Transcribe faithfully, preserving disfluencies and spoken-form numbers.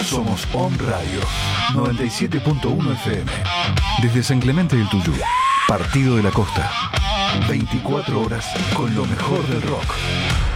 Somos On Radio noventa y siete punto uno F M. Desde San Clemente del Tuyú, Partido de la Costa. veinticuatro horas con lo mejor del rock.